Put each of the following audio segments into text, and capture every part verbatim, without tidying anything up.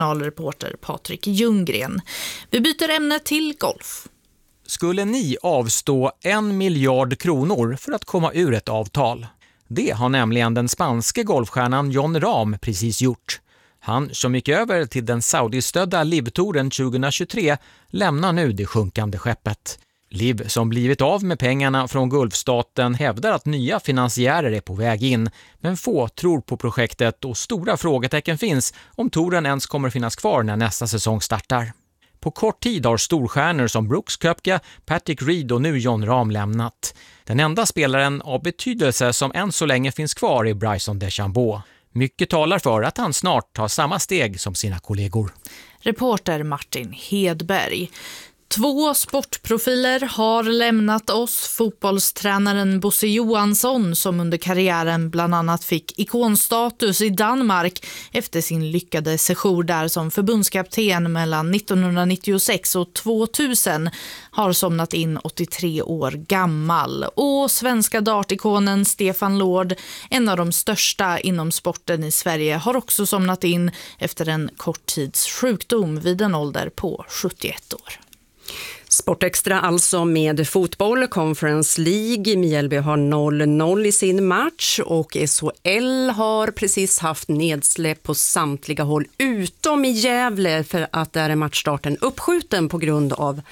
Reporter Patrik Ljunggren. Vi byter ämne till golf. Skulle ni avstå en miljard kronor för att komma ur ett avtal? Det har nämligen den spanske golfstjärnan Jon Rahm precis gjort. Han som gick över till den Saudi-stödda Liv-touren tjugohundratjugotre lämnar nu det sjunkande skeppet. Liv, som blivit av med pengarna från Gulfstaten, hävdar att nya finansiärer är på väg in, men få tror på projektet och stora frågetecken finns om touren ens kommer finnas kvar när nästa säsong startar. På kort tid har storstjärnor som Brooks Koepka, Patrick Reed och nu Jon Rahm lämnat. Den enda spelaren av betydelse som än så länge finns kvar är Bryson DeChambeau. Mycket talar för att han snart tar samma steg som sina kollegor. Reporter Martin Hedberg. Två sportprofiler har lämnat oss. Fotbollstränaren Bosse Johansson, som under karriären bland annat fick ikonstatus i Danmark efter sin lyckade sejour där som förbundskapten mellan nittonhundranittiosex och tvåtusen, har somnat in åttiotre år gammal. Och svenska dartikonen Stefan Lord, en av de största inom sporten i Sverige, har också somnat in efter en kort tids sjukdom vid en ålder på sjuttioett år. Sportextra alltså med fotboll. Conference League. Mjällby har noll noll i sin match och S H L har precis haft nedsläpp på samtliga håll utom i Gävle för att där är matchstarten uppskjuten på grund av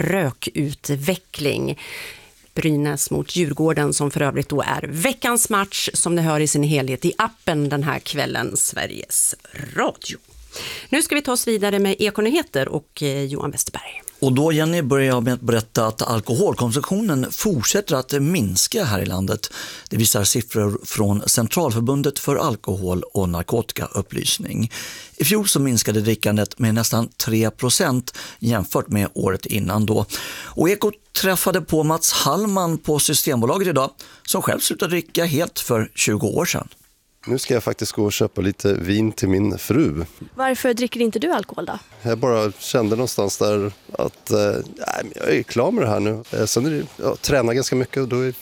rökutveckling. Brynäs mot Djurgården, som för övrigt då är veckans match, som ni hör i sin helhet i appen den här kvällen, Sveriges Radio. Nu ska vi ta oss vidare med Ekonyheter och Johan Westerberg. Och då, Jenny, börjar jag med att berätta att alkoholkonsumtionen fortsätter att minska här i landet. Det visar siffror från Centralförbundet för alkohol- och narkotikaupplysning. I fjol så minskade drickandet med nästan tre procent jämfört med året innan då. Och Eko träffade på Mats Hallman på Systembolaget idag, som själv slutade dricka helt för tjugo år sedan. Nu ska jag faktiskt gå och köpa lite vin till min fru. Varför dricker inte du alkohol då? Jag bara kände någonstans där att eh, jag är klar med det här nu. Eh, sen är det, jag tränar ganska mycket och då är,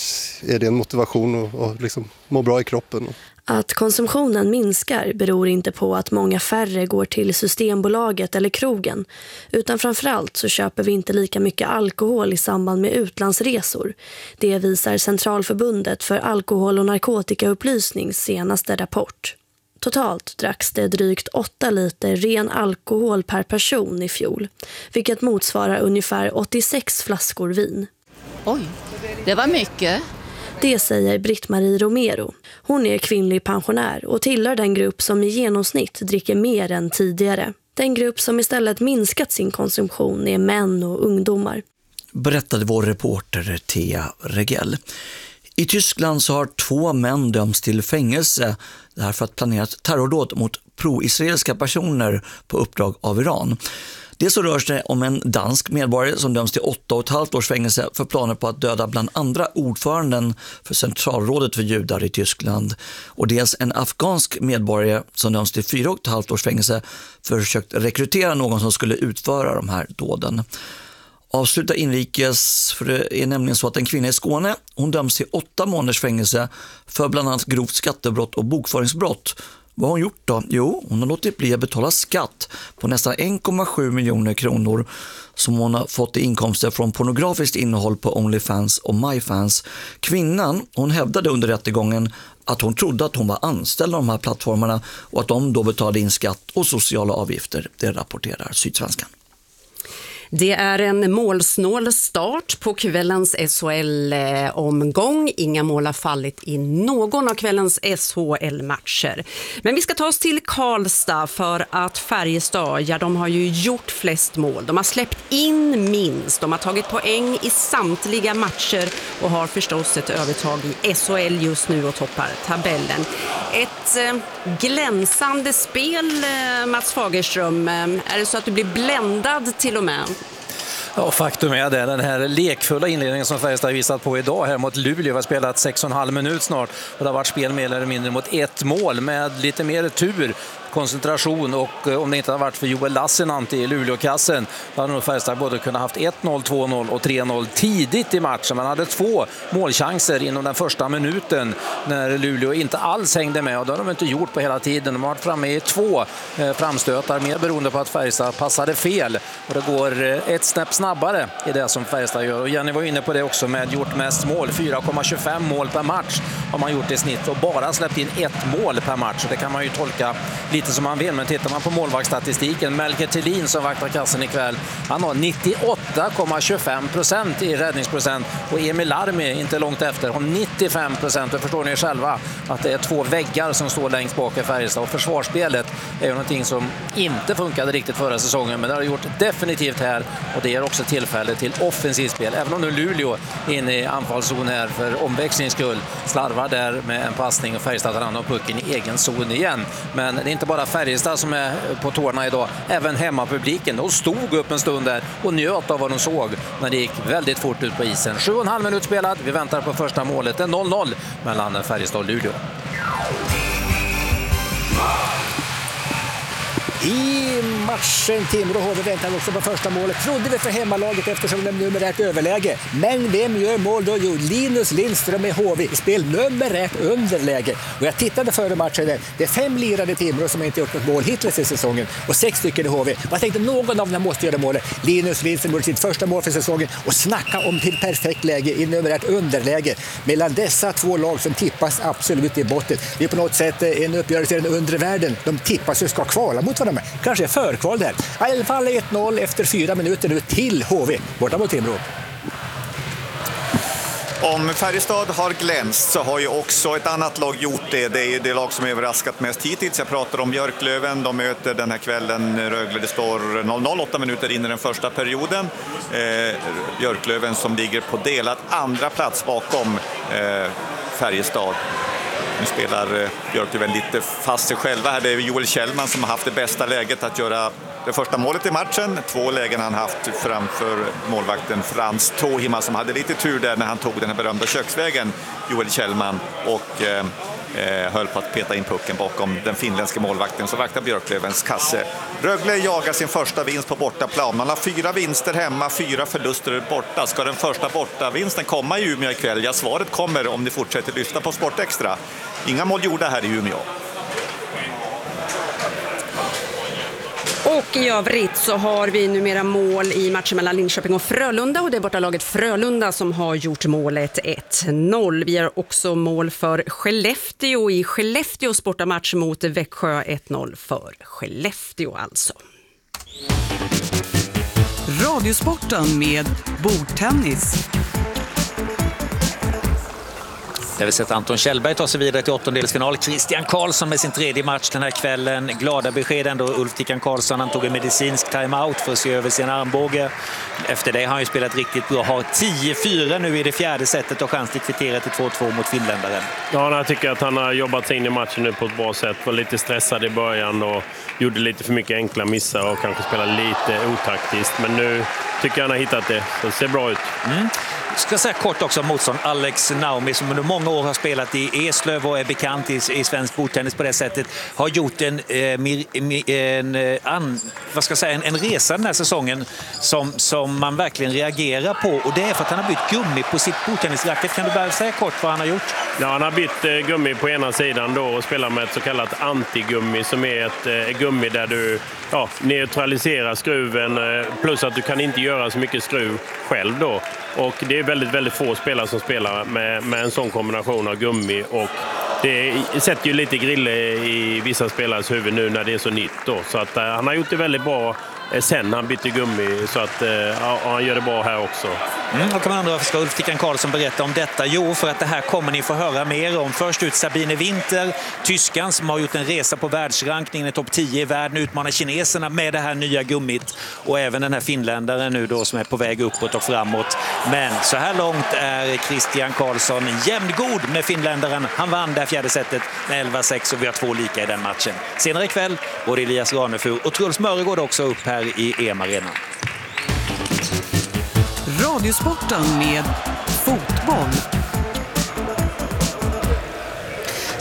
är det en motivation att och liksom må bra i kroppen. Att konsumtionen minskar beror inte på att många färre går till Systembolaget eller krogen, utan framförallt så köper vi inte lika mycket alkohol i samband med utlandsresor. Det visar Centralförbundet för alkohol- och narkotikaupplysnings senaste rapport. Totalt dracks det drygt åtta liter ren alkohol per person i fjol, vilket motsvarar ungefär åttiosex flaskor vin. Oj, det var mycket. Det säger Britt-Marie Romero. Hon är kvinnlig pensionär och tillhör den grupp som i genomsnitt dricker mer än tidigare. Den grupp som istället minskat sin konsumtion är män och ungdomar. Berättade vår reporter Thea Regell. I Tyskland så har två män dömts till fängelse därför att planerat terrordåd mot pro-israeliska personer på uppdrag av Iran. Det så rör sig om en dansk medborgare som döms till åtta och ett halvt års fängelse för planer på att döda bland andra ordföranden för Centralrådet för judar i Tyskland. Och dels en afghansk medborgare som döms till fyra och ett halvt års fängelse för att försökt rekrytera någon som skulle utföra de här dåden. Avsluta inrikes, för det är nämligen så att en kvinna i Skåne, hon döms till åtta månaders fängelse för bland annat grovt skattebrott och bokföringsbrott. Vad har hon gjort då? Jo, hon har låtit bli att betala skatt på nästan en komma sju miljoner kronor som hon har fått i inkomster från pornografiskt innehåll på OnlyFans och MyFans. Kvinnan, hon hävdade under rättegången att hon trodde att hon var anställd av de här plattformarna och att de då betalade in skatt och sociala avgifter. Det rapporterar Sydsvenskan. Det är en målsnål start på kvällens S H L-omgång. Inga mål har fallit i någon av kvällens S H L-matcher. Men vi ska ta oss till Karlstad för att Färjestad, ja, de har ju gjort flest mål. De har släppt in minst. De har tagit poäng i samtliga matcher och har förstås ett övertag i S H L just nu och toppar tabellen. Ett eh, glänsande spel, eh, Mats Fagerström. Är det så att du blir bländad till och med? Ja, faktum är det. Den här lekfulla inledningen som Färjestad har visat på idag här mot Luleå har spelat sex och en halv minut snart. Och det har varit spel mer eller mindre mot ett mål med lite mer tur. koncentration, och om det inte hade varit för Joel Lassinantti i Luleåkassen, då hade nog Färjestad både kunnat haft ett noll, två noll och tre noll tidigt i matchen. Man hade två målchanser inom den första minuten när Luleå inte alls hängde med, och det har de inte gjort på hela tiden. De har varit framme i två framstötar, mer beroende på att Färjestad passade fel, och det går ett snäpp snabbare i det som Färjestad gör. Och Jenny var inne på det också, med gjort mest mål, fyra komma tjugofem mål per match har man gjort i snitt, och bara släppt in ett mål per match. Så det kan man ju tolka lite som man vill, men tittar man på målvaktsstatistiken, Melker Thelin som vaktar kassen ikväll, han har nittioåtta komma tjugofem procent i räddningsprocent, och Emil Larmi inte långt efter har nittiofem procent. Och förstår ni själva att det är två väggar som står längst bak i Färjestad, och försvarsspelet är ju någonting som inte funkade riktigt förra säsongen, men det har gjort definitivt här, och det ger också tillfälle till offensivt spel. Även om nu Luleå är inne i anfallszon här för omväxlings skull, slarvar där med en passning, och Färjestad tar hand om pucken i egen zon igen. Men det är inte bara Färjestad som är på tårna idag, även hemmapubliken. De stod upp en stund där och njöt av vad de såg när det gick väldigt fort ut på isen. Sju och en halv minut spelad, vi väntar på första målet. Det är noll noll mellan Färjestad och Luleå. I matchen Timrå H V väntar också på första målet. Trodde vi för hemmalaget eftersom de numerärt överläge. Men vem gör mål då? Jo, Linus Lindström med H V i spel numerärt underläge. Och jag tittade före matchen där. Det är fem lirade Timrå som inte gjort något mål hittills i säsongen. Och sex stycken i H V. Jag tänkte någon av dem måste göra målet. Linus Lindström gjorde sitt första mål för säsongen. Och snacka om till perfekt läge i numerärt underläge. Mellan dessa två lag som tippas absolut i botten. Det är på något sätt en uppgörelse i den undre världen. De tippas och ska kvala mot varandra. Kanske är förkval där. I alla fall ett noll efter fyra minuter nu till H V. Borta mot Timrå. Om Färjestad har glänst så har ju också ett annat lag gjort det. Det är ju det lag som är överraskat mest hittills. Jag pratar om Björklöven. De möter den här kvällen Rögle. Det står noll noll, åtta minuter in i den första perioden. Eh, Björklöven som ligger på delad andra plats bakom eh, Färjestad. Nu spelar eh, Björklöven lite fast sig själva här. Det är Joel Kjellman som har haft det bästa läget att göra det första målet i matchen. Två lägen han haft framför målvakten Frans Tohima som hade lite tur där när han tog den här berömda köksvägen, Joel Kjellman, och eh, eh, höll på att peta in pucken bakom den finländska målvakten som vaktar Björklövens kasse. Rögle jagar sin första vinst på bortaplan. Man har fyra vinster hemma, fyra förluster borta. Ska den första bortavinsten komma i Umeå ikväll? Ja, svaret kommer om ni fortsätter lyssna på Sportextra. Inga mål gjorda här i Umeå. Och i övrigt så har vi numera mål i matchen mellan Linköping och Frölunda, och det är bortalaget Frölunda som har gjort målet ett noll. Vi har också mål för Skellefteå i Skellefteås bortamatch mot Växjö, ett noll för Skellefteå alltså. Radiosporten med bordtennis. Där vi sett Anton Kjellberg ta sig vidare till åttondelsfinal. Christian Karlsson med sin tredje match den här kvällen. Glada besked ändå. Ulf Tickan Karlsson, han tog en medicinsk timeout för att se över sin armbåge. Efter det har han ju spelat riktigt bra. Har tio fyra nu i det fjärde setet och chans till kvittera till två två mot finländaren. Ja, jag tycker att han har jobbat sig in i matchen nu på ett bra sätt. Var lite stressad i början och gjorde lite för mycket enkla missar och kanske spelade lite otaktiskt. Men nu tycker jag han har hittat det. Så det ser bra ut. Mm. Jag ska säga kort också om motstånd. Alex Naumi som under många år har spelat i Eslöv och är bekant i, i svensk bordtennis på det sättet, har gjort en, eh, mir, en, an, vad ska jag säga, en, en resa den här säsongen som, som man verkligen reagerar på, och det är för att han har bytt gummi på sitt bordtennisracket. Kan du bara säga kort vad han har gjort? Ja, han har bytt eh, gummi på ena sidan då och spelar med ett så kallat antigummi som är ett eh, gummi där du ja, neutraliserar skruven eh, plus att du kan inte göra så mycket skruv själv då. Och det är väldigt, väldigt få spelare som spelar med, med en sån kombination av gummi, och det sätter ju lite grille i vissa spelares huvud nu när det är så nytt då. Så att uh, han har gjort det väldigt bra eh, sen han bytte gummi, så att uh, ja, han gör det bra här också. Mm, och kan man undra varför ska Ulf Tickan Karlsson berätta om detta? Jo, för att det här kommer ni få höra mer om. Först ut Sabine Winter, tyskan som har gjort en resa på världsrankningen, topp tio i världen, utmanar kineserna med det här nya gummit, och även den här finländaren nu då som är på väg uppåt och framåt. Men så här långt är Christian Karlsson jämngod med finländaren. Han vann det fjärde setet med elva sex och vi har två lika i den matchen. Senare ikväll både Elias Ranefur och Truls Mörregård också upp här i E M-arenan. Radiosporten med fotboll.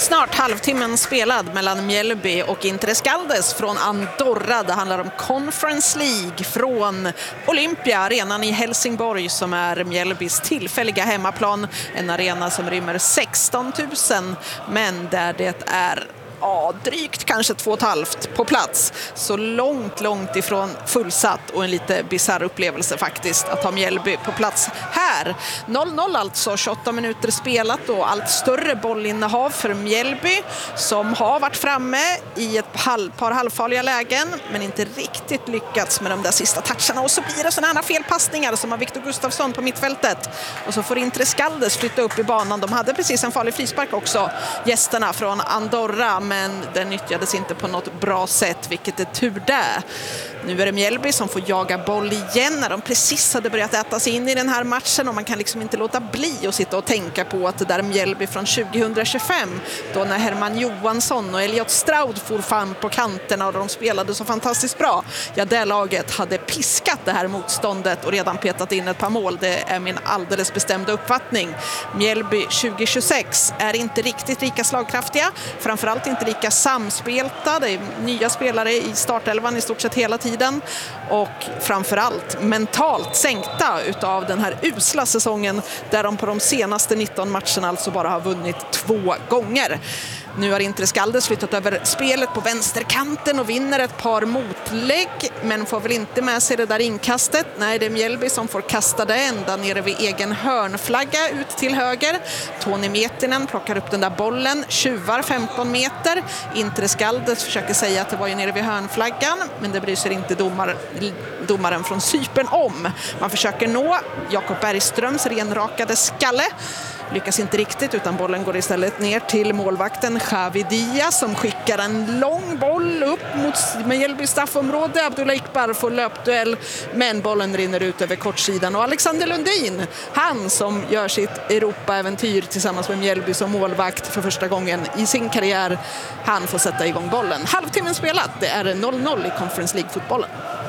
Snart halvtimmen spelad mellan Mjällby och Intrescaldes från Andorra. Det handlar om Conference League från Olympia, arenan i Helsingborg som är Mjällbys tillfälliga hemmaplan. En arena som rymmer sexton tusen, men där det är ja, drygt kanske två och ett halvt på plats. Så långt, långt ifrån fullsatt och en lite bizarr upplevelse faktiskt att ha Mjällby på plats här. noll noll alltså, tjugoåtta minuter spelat och allt större bollinnehav för Mjällby som har varit framme i ett halv, par halvfarliga lägen men inte riktigt lyckats med de där sista toucherna. Och så blir det sådana här felpassningar som har Victor Gustafsson på mittfältet. Och så får Intrescaldes flytta upp i banan. De hade precis en farlig frispark också, gästerna från Andorra, men den nyttjades inte på något bra sätt, vilket är tur där. Nu är det Mjällby som får jaga boll igen när de precis hade börjat äta sig in i den här matchen, och man kan liksom inte låta bli att sitta och tänka på att det där Mjällby från tjugohundratjugofem, då när Herman Johansson och Elliot Stroud for fram på kanterna och de spelade så fantastiskt bra. Ja, det laget hade piskat det här motståndet och redan petat in ett par mål. Det är min alldeles bestämda uppfattning. Mjällby tjugohundratjugosex är inte riktigt lika slagkraftiga, framförallt inte lika samspelta. Det är nya spelare i startelvan i stort sett hela tiden. Och framförallt mentalt sänkta utav den här usla säsongen där de på de senaste nitton matcherna alltså bara har vunnit två gånger. Nu har Intrescaldes flyttat över spelet på vänsterkanten och vinner ett par motlägg, men får väl inte med sig det där inkastet. Nej, det är Mjällby som får kasta det ända nere vid egen hörnflagga ut till höger. Toni Metinen plockar upp den där bollen, tjuvar femton meter. Intrescaldes försöker säga att det var ju nere vid hörnflaggan, men det bryr sig inte domar, domaren från Cypern om. Man försöker nå Jakob Bergströms renrakade skalle. Lyckas inte riktigt, utan bollen går istället ner till målvakten Xavi Diaz som skickar en lång boll upp mot Mjällby straffområde. Abdullah Ikbar får löpduell, men bollen rinner ut över kortsidan. Och Alexander Lundin, han som gör sitt Europa-äventyr tillsammans med Mjällby som målvakt för första gången i sin karriär, han får sätta igång bollen. Halvtimmen spelat, det är noll noll i Conference League-fotbollen.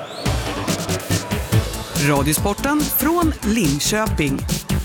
Radiosporten från Linköping.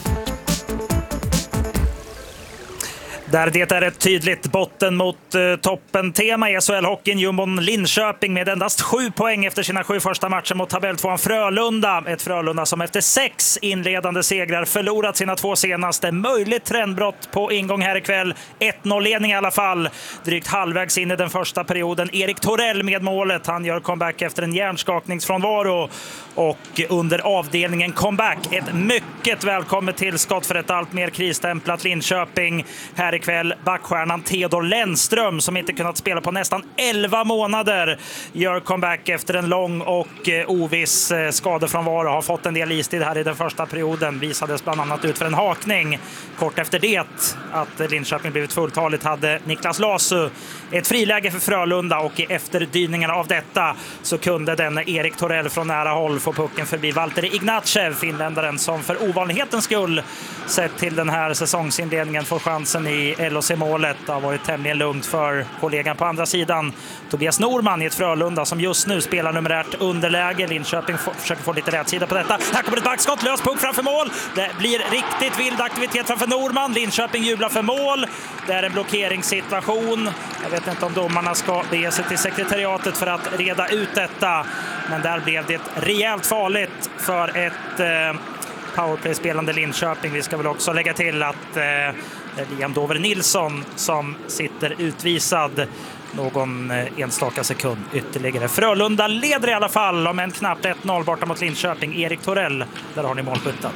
Där det är ett tydligt botten mot eh, toppen tema i S H L-hockeyn. Jumbon Linköping med endast sju poäng efter sina sju första matcher mot tabelltvåan Frölunda. Ett Frölunda som efter sex inledande segrar förlorat sina två senaste. Möjligt trendbrott på ingång här ikväll. ett noll-ledning i alla fall. Drygt halvvägs in i den första perioden. Erik Torell med målet. Han gör comeback efter en hjärnskakningsfrånvaro. Och under avdelningen comeback. Ett mycket välkommet tillskott för ett allt mer krisstämplat Linköping. Här ikväll backstjärnan Theodor Lennström som inte kunnat spela på nästan elva månader gör comeback efter en lång och eh, oviss eh, skadefrånvaro. Har fått en del istid här i den första perioden. Visades bland annat ut för en hakning. Kort efter det att Linköping blivit fulltaligt hade Niklas Lasu ett friläge för Frölunda, och i efterdyningarna av detta så kunde den Erik Torell från nära håll få pucken förbi Valtteri Ignatjev, finländaren som för ovanlighetens skull sett till den här säsongsinledningen får chansen i L O C-målet. Det har varit tämligen lugnt för kollegan på andra sidan, Tobias Norman, i ett Frölunda som just nu spelar numerärt underläge. Linköping f- försöker få lite rätt sida på detta. Här kommer ett backskott, lös puck framför mål. Det blir riktigt vild aktivitet framför Norman. Linköping jublar för mål. Det är en blockeringssituation. Jag vet inte om domarna ska bege sig till sekretariatet för att reda ut detta. Men där blev det rejält farligt för ett eh, powerplay-spelande Linköping. Vi ska väl också lägga till att eh, Liam Dover Nilsson som sitter utvisad någon enstaka sekund ytterligare. Frölunda leder i alla fall om en knappt ett noll borta mot Linköping. Erik Torell, där har ni målskyttan.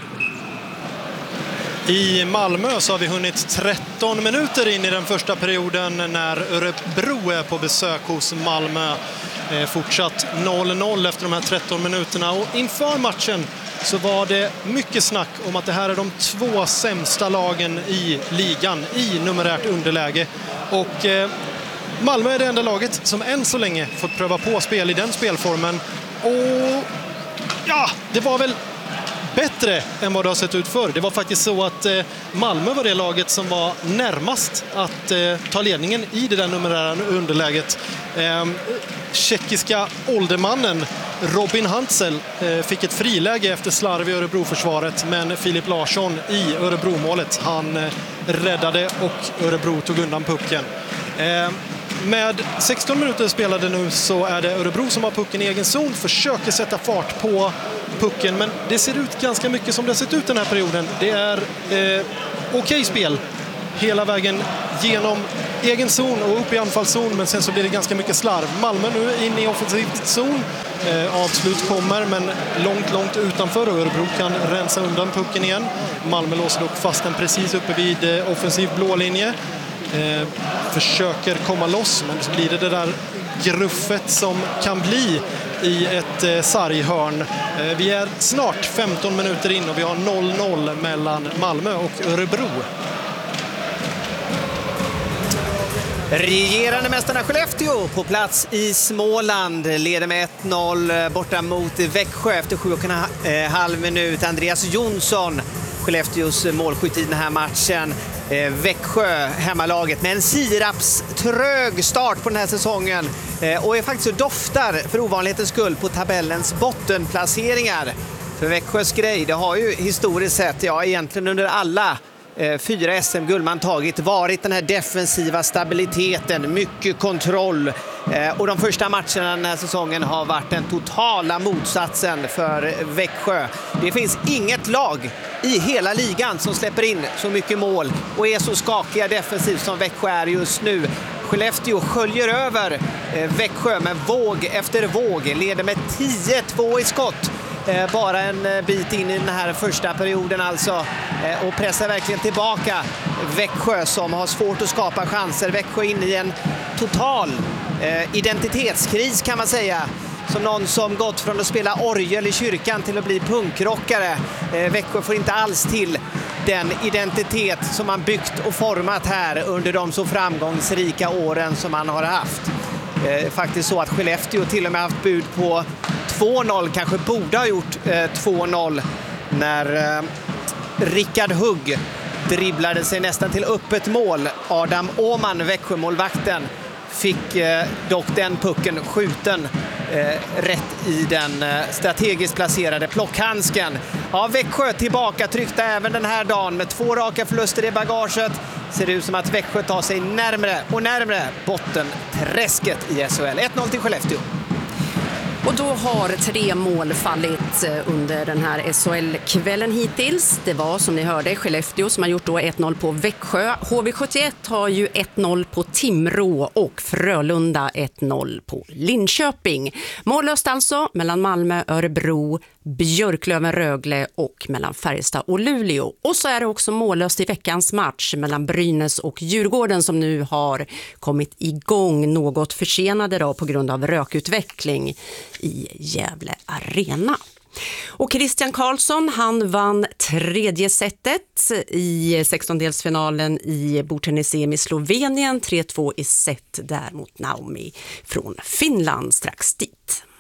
I Malmö så har vi hunnit tretton minuter in i den första perioden när Örebro är på besök hos Malmö. Eh, fortsatt noll noll efter de här tretton minuterna, och inför matchen så var det mycket snack om att det här är de två sämsta lagen i ligan i numerärt underläge. Och eh, Malmö är det enda laget som än så länge fått pröva på spel i den spelformen. Och ja, det var väl bättre än vad det har sett ut förr. Det var faktiskt så att eh, Malmö var det laget som var närmast att eh, ta ledningen i det där numerära underläget. Eh, tjeckiska åldermannen Robin Hantzell eh, fick ett friläge efter slarv i Örebroförsvaret, men Filip Larsson i Örebromålet, han eh, räddade och Örebro tog undan pucken. Eh, Med sexton minuter spelade nu så är det Örebro som har pucken i egen zon, försöker sätta fart på pucken, men det ser ut ganska mycket som det har sett ut den här perioden. Det är eh, okej okay spel hela vägen genom egen zon och upp i anfallszon, men sen så blir det ganska mycket slarv. Malmö nu in i offensiv zon. Eh, avslut kommer, men långt, långt utanför. Örebro kan rensa undan pucken igen. Malmö låser dock fast den precis uppe vid eh, offensiv blålinje. Eh, försöker komma loss, men så blir det det där gruffet som kan bli i ett eh, sarghörn. Eh, vi är snart femton minuter in och vi har noll noll mellan Malmö och Örebro. Regerande mästarna Skellefteå på plats i Småland leder med ett noll borta mot Växjö efter sju och en halv minut. Andreas Jonsson, Skellefteås målskytt i den här matchen. Eh, Växjö, hemmalaget, med en siraps trög start på den här säsongen eh, och är faktiskt så doftar för ovanlighetens skull på tabellens bottenplaceringar. För Växjös grej, det har ju historiskt sett, ja egentligen under alla eh, fyra S M-guld man tagit, varit den här defensiva stabiliteten, mycket kontroll. Eh, och de första matcherna den här säsongen har varit den totala motsatsen för Växjö. Det finns inget lag i hela ligan som släpper in så mycket mål och är så skakiga defensivt som Växjö är just nu. Skellefteå sköljer över eh, Växjö med våg efter våg, leder med tio två i skott. Eh, bara en eh, bit in i den här första perioden alltså, eh, och pressar verkligen tillbaka Växjö som har svårt att skapa chanser. Växjö in i en total eh, identitetskris kan man säga. Som någon som gått från att spela orgel i kyrkan till att bli punkrockare. Eh, Växjö får inte alls till den identitet som man byggt och format här under de så framgångsrika åren som man har haft. Eh, faktiskt så att Skellefteå till och med haft bud på två noll, kanske borde ha gjort eh, två noll när eh, Rickard Hugg dribblade sig nästan till öppet mål. Adam Åman, Växjömålvakten, fick eh, dock den pucken skjuten eh, rätt i den eh, strategiskt placerade plockhandsken. Ja, Växjö tillbaka tryckta även den här dagen med två raka förluster i bagaget. Ser det ut som att Växjö tar sig närmare och närmare bottenträsket i S H L. ett noll till Skellefteå. Och då har tre mål fallit under den här S H L-kvällen hittills. Det var som ni hörde Skellefteå som har gjort då ett noll på Växjö. H V sjuttioett har ju ett noll på Timrå och Frölunda ett noll på Linköping. Mållöst alltså mellan Malmö, Örebro, Björklöven, Rögle och mellan Färjestad och Luleå. Och så är det också mållöst i veckans match mellan Brynäs och Djurgården som nu har kommit igång något försenade då på grund av rökutveckling i Gävle Arena. Och Christian Karlsson, han vann tredje setet i sextondelsfinalen i bordtennis-E M i Slovenien. tre två i set där mot Naomi från Finland strax dit.